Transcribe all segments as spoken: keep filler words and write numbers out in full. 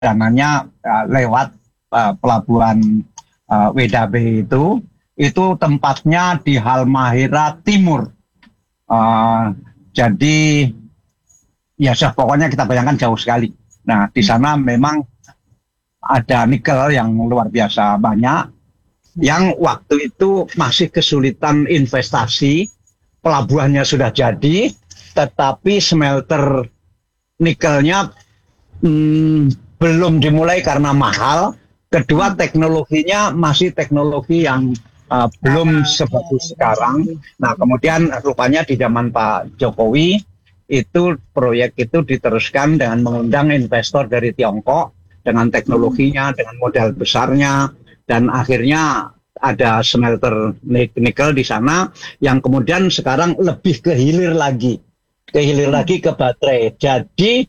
dananya uh, lewat uh, pelabuhan uh, W D B itu, itu tempatnya di Halmahera Timur. Uh, jadi ya sudah pokoknya kita bayangkan jauh sekali. Nah di sana memang ada nikel yang luar biasa banyak, yang waktu itu masih kesulitan investasi, pelabuhannya sudah jadi, tetapi smelter nikelnya hmm, belum dimulai karena mahal. Kedua, teknologinya masih teknologi yang uh, belum sebagus sekarang. Nah, kemudian rupanya di zaman Pak Jokowi itu proyek itu diteruskan dengan mengundang investor dari Tiongkok dengan teknologinya, dengan modal besarnya, dan akhirnya ada smelter nikel di sana yang kemudian sekarang lebih kehilir lagi, kehilir lagi ke baterai. Jadi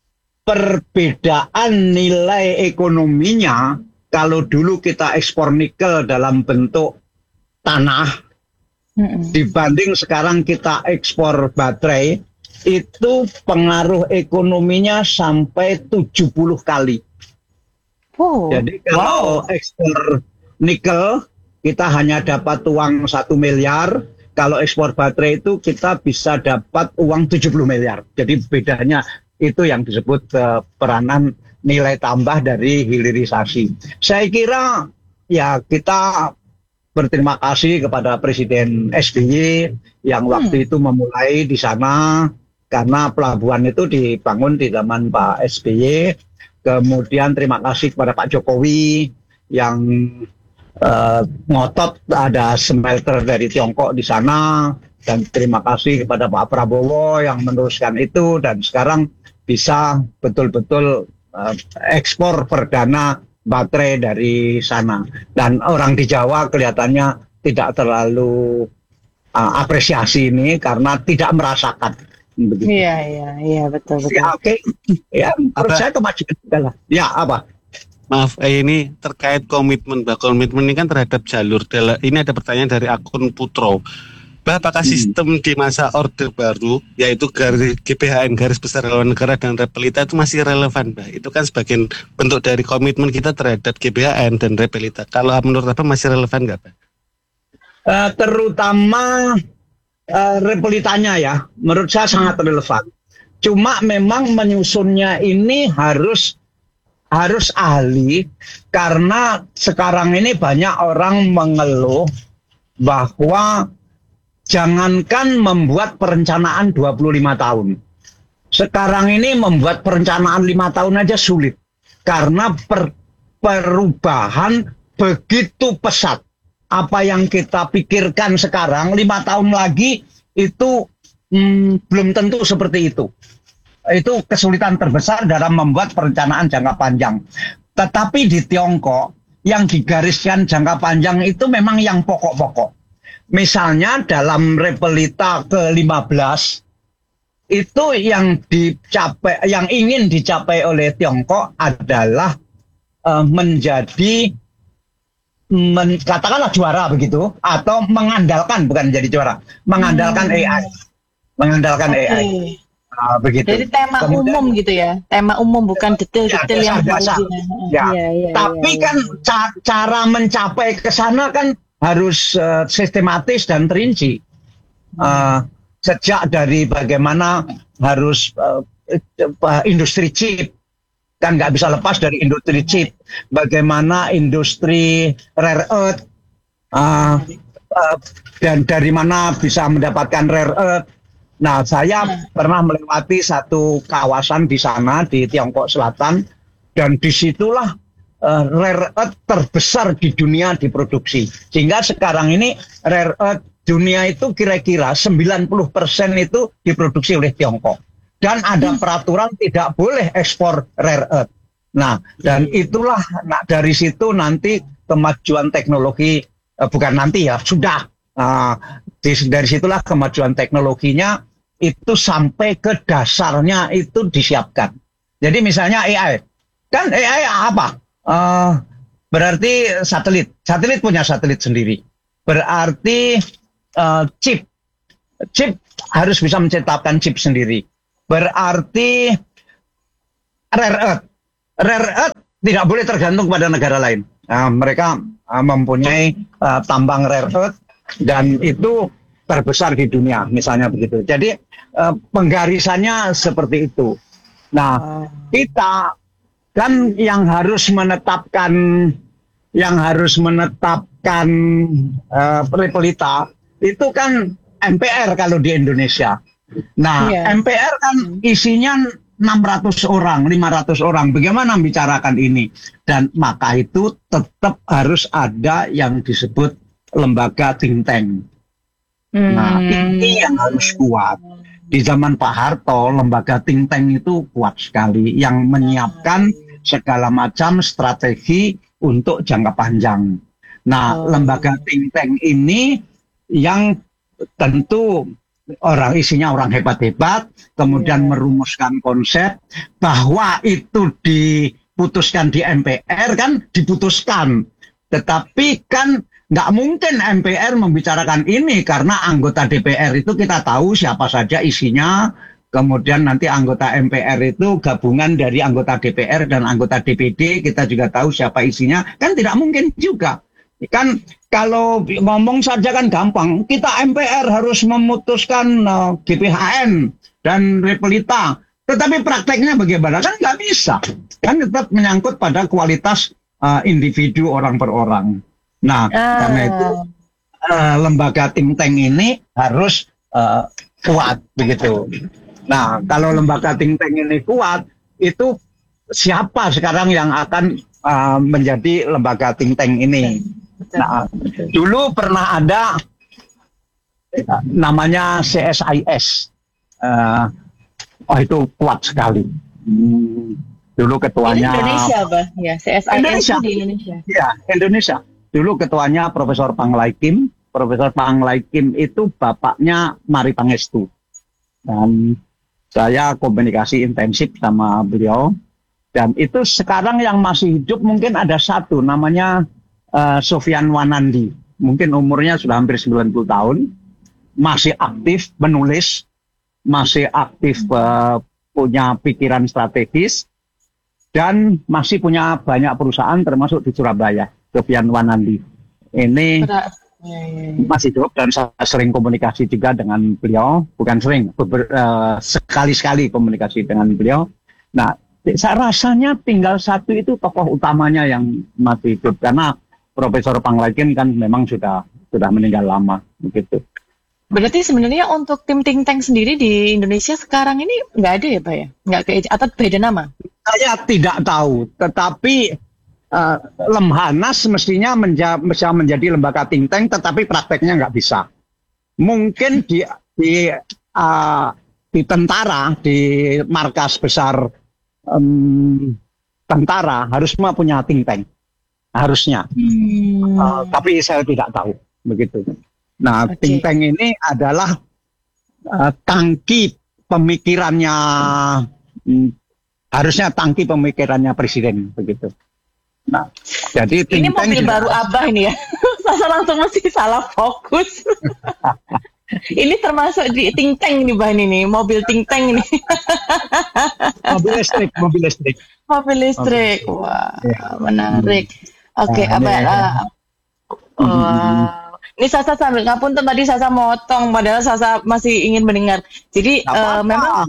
perbedaan nilai ekonominya kalau dulu kita ekspor nikel dalam bentuk tanah mm-mm. dibanding sekarang kita ekspor baterai, itu pengaruh ekonominya sampai tujuh puluh kali. Oh, jadi kalau wow. ekspor nikel kita hanya dapat uang satu miliar, kalau ekspor baterai itu kita bisa dapat uang tujuh puluh miliar. Jadi bedanya itu yang disebut uh, peranan nilai tambah dari hilirisasi. Saya kira ya kita berterima kasih kepada Presiden S B Y yang waktu hmm. itu memulai di sana, karena pelabuhan itu dibangun di zaman Pak S B Y. Kemudian terima kasih kepada Pak Jokowi yang uh, ngotot ada smelter dari Tiongkok di sana, dan terima kasih kepada Pak Prabowo yang meneruskan itu, dan sekarang bisa betul-betul uh, ekspor perdana baterai dari sana. Dan orang di Jawa kelihatannya tidak terlalu uh, apresiasi ini karena tidak merasakan. Begitu. Iya, iya, iya, betul, betul. Ya, oke, okay. Ya, menurut saya kemajuan adalah. Ya, apa? Maaf, eh, ini terkait komitmen, Mbak. Komitmen ini kan terhadap jalur. Ini ada pertanyaan dari akun Putro. Mbak, apakah sistem di masa Orde Baru, yaitu garis G B H N, garis besar haluan negara dan Repelita itu masih relevan, Mbak? Itu kan sebagian bentuk dari komitmen kita terhadap G B H N dan Repelita. Kalau menurut Abang masih relevan nggak, Pak? Uh, terutama uh, Repelitanya ya, menurut saya sangat relevan. Cuma memang menyusunnya ini harus harus ahli, karena sekarang ini banyak orang mengeluh bahwa jangankan membuat perencanaan dua puluh lima tahun. Sekarang ini membuat perencanaan lima tahun aja sulit. Karena per, perubahan begitu pesat. Apa yang kita pikirkan sekarang, lima tahun lagi itu hmm, belum tentu seperti itu. Itu kesulitan terbesar dalam membuat perencanaan jangka panjang. Tetapi di Tiongkok, yang digariskan jangka panjang itu memang yang pokok-pokok. Misalnya dalam Repelita ke lima belas itu yang dicapai, yang ingin dicapai oleh Tiongkok adalah uh, menjadi men, katakanlah juara begitu, atau mengandalkan, bukan menjadi juara, mengandalkan hmm. A I, mengandalkan okay. A I. Nah, begitu. Jadi tema kemudian, umum gitu ya, tema umum bukan detail-detail ya, yang dasar. Ya. Ya, ya, Tapi ya, ya. kan ca- cara mencapai ke sana kan harus uh, sistematis dan terinci. Uh, sejak dari bagaimana harus uh, uh, industri chip, kan nggak bisa lepas dari industri chip. Bagaimana industri rare earth, uh, uh, dan dari mana bisa mendapatkan rare earth. Nah, saya hmm. pernah melewati satu kawasan di sana, di Tiongkok Selatan, dan disitulah Uh, rare earth terbesar di dunia diproduksi. Sehingga sekarang ini rare earth dunia itu kira-kira sembilan puluh persen itu diproduksi oleh Tiongkok. Dan ada peraturan tidak boleh ekspor rare earth. Nah, dan itulah nah, dari situ nanti kemajuan teknologi, uh, bukan nanti ya, sudah. Uh, di, dari situlah kemajuan teknologinya itu sampai ke dasarnya itu disiapkan. Jadi misalnya A I. Kan A I apa? Uh, berarti satelit, satelit punya satelit sendiri. Berarti uh, chip, chip harus bisa menciptakan chip sendiri. Berarti rare earth, rare earth tidak boleh tergantung pada negara lain. Nah, mereka uh, mempunyai uh, tambang rare earth dan itu terbesar di dunia, misalnya begitu. Jadi uh, penggarisannya seperti itu. Nah, kita kan yang harus menetapkan yang harus menetapkan uh, Repelita itu kan M P R kalau di Indonesia. Nah, yeah. M P R kan isinya enam ratus orang, lima ratus orang. Bagaimana membicarakan ini? Dan maka itu tetap harus ada yang disebut lembaga think tank. Hmm. Nah, ini yang harus kuat. Di zaman Pak Harto, lembaga think tank itu kuat sekali yang menyiapkan segala macam strategi untuk jangka panjang. Nah, oh. lembaga think tank ini yang tentu orang isinya orang hebat-hebat, kemudian yeah. merumuskan konsep bahwa itu diputuskan di M P R kan diputuskan, tetapi kan nggak mungkin M P R membicarakan ini karena anggota D P R itu kita tahu siapa saja isinya, kemudian nanti anggota M P R itu gabungan dari anggota D P R dan anggota D P D, kita juga tahu siapa isinya, kan tidak mungkin juga. Kan kalau ngomong saja kan gampang, kita M P R harus memutuskan uh, G P H N dan Repelita, tetapi prakteknya bagaimana? Kan nggak bisa, kan tetap menyangkut pada kualitas uh, individu orang per orang. Nah, uh. karena itu uh, lembaga think tank ini harus uh, kuat begitu. Nah, kalau lembaga think tank ini kuat, itu siapa sekarang yang akan uh, menjadi lembaga think tank ini? Nah, dulu pernah ada namanya C S I S. Uh, oh itu kuat sekali. Hmm, dulu ketuanya. Ini Indonesia, Bah. Ya, C S I S Indonesia. Di Indonesia. Ya, Indonesia. Dulu ketuanya Profesor Panglai Kim. Profesor Panglai Kim itu bapaknya Mari Pangestu. Dan saya komunikasi intensif sama beliau. Dan itu sekarang yang masih hidup mungkin ada satu namanya Uh, Sofyan Wanandi, mungkin umurnya sudah hampir sembilan puluh tahun, masih aktif menulis, masih aktif uh, punya pikiran strategis, dan masih punya banyak perusahaan termasuk di Surabaya. Sofyan Wanandi ini masih hidup dan saya sering komunikasi juga dengan beliau, bukan sering, beber, uh, sekali-sekali komunikasi dengan beliau. Nah, saya rasanya tinggal satu itu tokoh utamanya yang masih hidup, karena Profesor Panglai Kim kan memang sudah sudah meninggal lama begitu. Berarti sebenarnya untuk tim think tank sendiri di Indonesia sekarang ini nggak ada ya, Pak ya? Nggak ke atau beda nama? Saya tidak tahu, tetapi uh, Lemhanas mestinya menja bisa menjadi lembaga think tank, tetapi prakteknya nggak bisa. Mungkin di di uh, di tentara, di markas besar um, tentara harus semua punya think tank. Harusnya, hmm. uh, tapi saya tidak tahu begitu. Nah, okay. think tank ini adalah uh, tangki pemikirannya, hmm, harusnya tangki pemikirannya presiden begitu. Nah, jadi think ini tank mobil juga, baru Abah ini ya, saya langsung mesti salah fokus. Ini termasuk di think tank nih Bah ini, mobil think tank ini. Mobil listrik, mobil listrik. Mobil listrik, mobil. Wah, ya. Menarik. Oke, okay, uh, Abah. Uh, uh, ini Sasa sambil ngapunten tadi Sasa motong, padahal Sasa masih ingin mendengar. Jadi uh, memang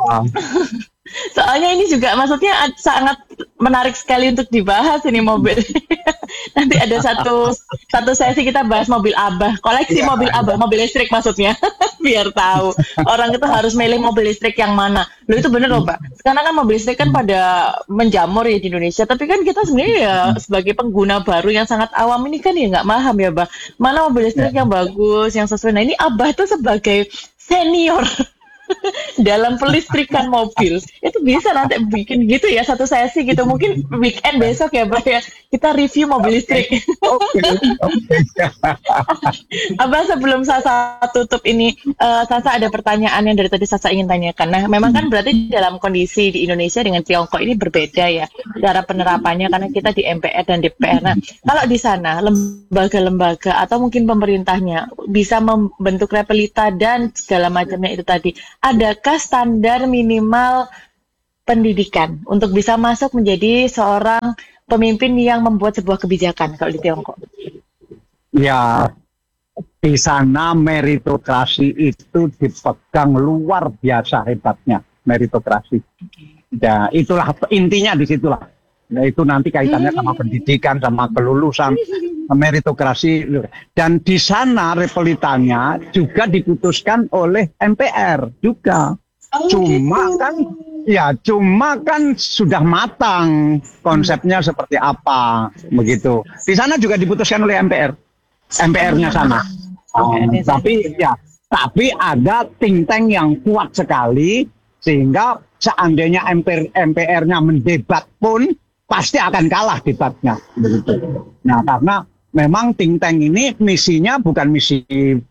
soalnya ini juga maksudnya sangat menarik sekali untuk dibahas ini mobil. Nanti ada satu satu sesi kita bahas mobil Abah, koleksi ya, mobil Abah, mobil listrik maksudnya. Biar tahu orang itu harus milih mobil listrik yang mana. Loh itu bener loh Pak. Sekarang kan mobil listrik kan pada menjamur ya di Indonesia, tapi kan kita sebenarnya ya sebagai pengguna baru yang sangat awam ini kan ya nggak paham ya Bah. Mana mobil listrik yang bagus, yang sesuai. Nah ini Abah tuh sebagai senior dalam pelistrikan mobil itu bisa nanti bikin gitu ya satu sesi gitu, mungkin weekend besok ya Bah ya kita review mobil listrik. Oke. Abah sebelum Sasa tutup ini uh, Sasa ada pertanyaan yang dari tadi Sasa ingin tanyakan. Nah memang kan berarti dalam kondisi di Indonesia dengan Tiongkok ini berbeda ya cara penerapannya karena kita di M P R dan D P R. Nah kalau di sana lembaga-lembaga atau mungkin pemerintahnya bisa membentuk Repelita dan segala macamnya itu tadi, adakah standar minimal pendidikan untuk bisa masuk menjadi seorang pemimpin yang membuat sebuah kebijakan kalau di Tiongkok? Ya, di sana meritokrasi itu dipegang luar biasa hebatnya, meritokrasi. Ya, itulah intinya di situlah. Nah, itu nanti kaitannya sama pendidikan, sama kelulusan, meritokrasi. Dan di sana repolitanya juga diputuskan oleh M P R juga. Cuma kan, ya cuma kan sudah matang konsepnya seperti apa, begitu. Di sana juga diputuskan oleh M P R. M P R-nya sana. Um, tapi ya, tapi ada think tank yang kuat sekali sehingga seandainya M P R-nya mendebat pun pasti akan kalah debatnya. Begitu. Nah, karena memang think tank ini misinya bukan misi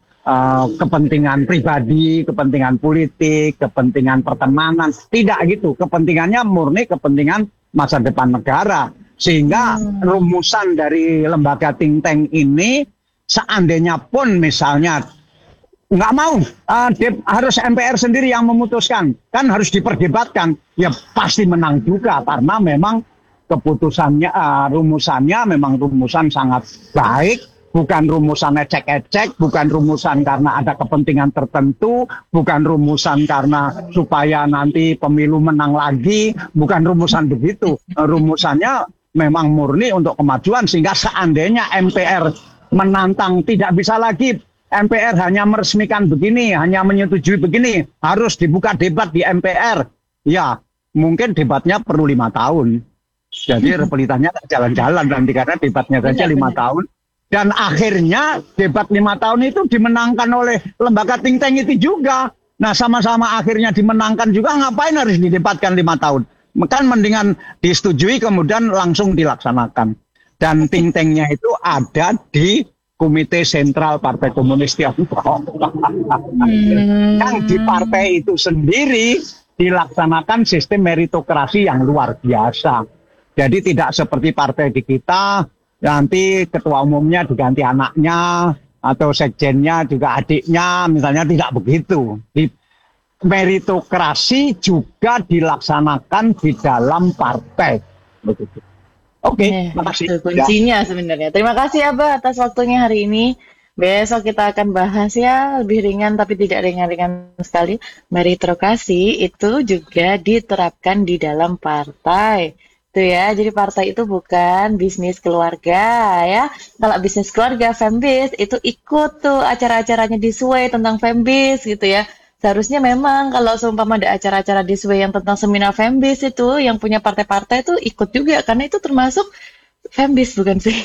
uh, kepentingan pribadi, kepentingan politik, kepentingan pertemanan, tidak gitu. Kepentingannya murni kepentingan masa depan negara. Sehingga rumusan dari lembaga think tank ini seandainya pun misalnya nggak mau, uh, de- harus M P R sendiri yang memutuskan, kan harus diperdebatkan, ya pasti menang juga karena memang keputusannya, uh, rumusannya memang rumusan sangat baik, bukan rumusan ecek-ecek, bukan rumusan karena ada kepentingan tertentu, bukan rumusan karena supaya nanti pemilu menang lagi, bukan rumusan begitu. Rumusannya memang murni untuk kemajuan sehingga seandainya M P R menantang tidak bisa lagi, M P R hanya meresmikan begini, hanya menyetujui begini, harus dibuka debat di M P R. Ya, mungkin debatnya perlu lima tahun. Jadi repolitannya jalan-jalan nanti karena debatnya saja lima tahun. Dan akhirnya debat lima tahun itu dimenangkan oleh lembaga think tank itu juga. Nah, sama-sama akhirnya dimenangkan juga, ngapain harus didebatkan lima tahun? Kan mendingan disetujui kemudian langsung dilaksanakan. Dan think tank-nya itu ada di Komite Sentral Partai Komunis Tiongkok. Hmm. Yang di partai itu sendiri dilaksanakan sistem meritokrasi yang luar biasa. Jadi tidak seperti partai di kita, nanti ketua umumnya diganti anaknya, atau sekjennya juga adiknya, misalnya tidak begitu. Di meritokrasi juga dilaksanakan di dalam partai. Begitu. Oke, okay, terima kasih. Itu kuncinya ya. Sebenarnya. Terima kasih Abah atas waktunya hari ini. Besok kita akan bahas ya lebih ringan tapi tidak ringan-ringan sekali. Meritokrasi itu juga diterapkan di dalam partai. Tuh ya, jadi partai itu bukan bisnis keluarga ya. Kalau bisnis keluarga, Fembis itu ikut tuh acara-acaranya di Sway tentang Fembis gitu ya. Seharusnya memang kalau seumpama ada acara-acara di Sway yang tentang seminar Fembis itu, yang punya partai-partai itu ikut juga, karena itu termasuk Fembis bukan sih?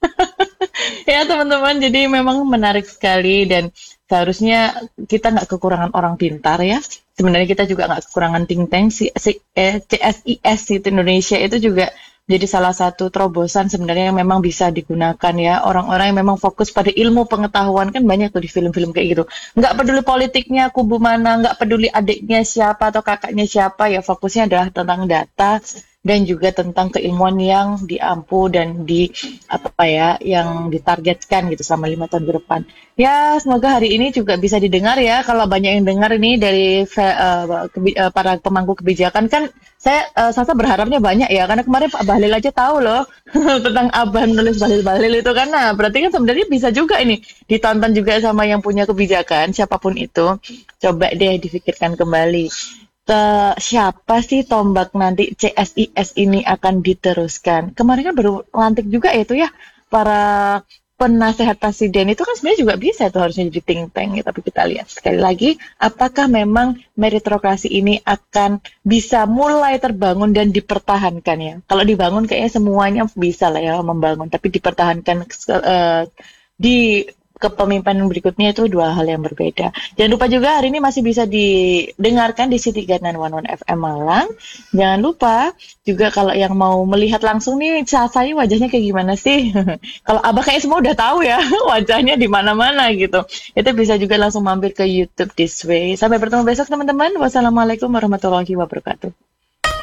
Ya teman-teman, jadi memang menarik sekali dan seharusnya kita nggak kekurangan orang pintar ya. Sebenarnya kita juga nggak kekurangan think tank, si, si, eh, C S I S itu Indonesia itu juga jadi salah satu terobosan sebenarnya yang memang bisa digunakan ya. Orang-orang yang memang fokus pada ilmu pengetahuan, kan banyak tuh di film-film kayak gitu. Nggak peduli politiknya kubu mana, nggak peduli adiknya siapa atau kakaknya siapa, ya fokusnya adalah tentang data dan juga tentang keilmuan yang diampu dan di apa ya yang ditargetkan gitu selama lima tahun ke depan. Ya semoga hari ini juga bisa didengar ya. Kalau banyak yang dengar ini dari uh, kebi- uh, para pemangku kebijakan, kan saya uh, Sasa berharapnya banyak ya, karena kemarin Pak Bahlil aja tahu loh tentang Abah nulis Bahlil-Bahlil itu kan. Nah berarti kan sebenarnya bisa juga ini ditonton juga sama yang punya kebijakan siapapun itu. Coba deh difikirkan kembali. Ke siapa sih tombak nanti C S I S ini akan diteruskan. Kemarin kan baru lantik juga ya itu ya para penasehat presiden itu kan sebenarnya juga bisa tuh harusnya jadi think tank ya. Tapi kita lihat sekali lagi apakah memang meritokrasi ini akan bisa mulai terbangun dan dipertahankan ya. Kalau dibangun kayaknya semuanya bisa lah ya membangun, tapi dipertahankan uh, di kepemimpinan berikutnya itu dua hal yang berbeda. Jangan lupa juga hari ini masih bisa didengarkan di C tiga sembilan satu satu F M Malang. Jangan lupa juga kalau yang mau melihat langsung nih saya wajahnya kayak gimana sih. Kalau Abah kayak semua udah tahu ya wajahnya di mana-mana gitu. Itu bisa juga langsung mampir ke YouTube This Way. Sampai bertemu besok teman-teman. Wassalamualaikum warahmatullahi wabarakatuh.